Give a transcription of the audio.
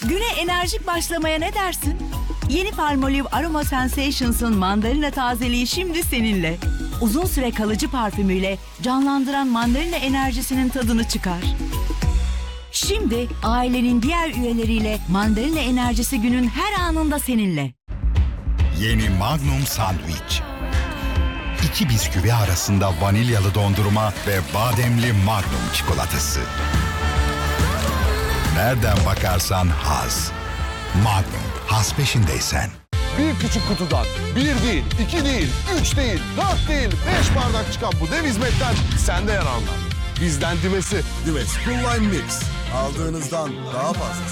Güne enerjik başlamaya ne dersin? Yeni Palmolive Aroma Sensations'ın mandalina tazeliği şimdi seninle. Uzun süre kalıcı parfümüyle canlandıran mandalina enerjisinin tadını çıkar. Şimdi ailenin diğer üyeleriyle mandalina enerjisi günün her anında seninle. Yeni Magnum Sandwich. 2 bisküvi arasında vanilyalı dondurma ve bademli Magnum çikolatası. Nereden bakarsan haz. Magnum, haz peşindeysen. Bir küçük kutudan 1 değil, 2 değil, 3 değil, 4 değil, 5 bardak çıkan bu dev hizmetten sen de yararlan. Bizden dimesi. Dives Cool Wine Mix. Aldığınızdan daha fazla.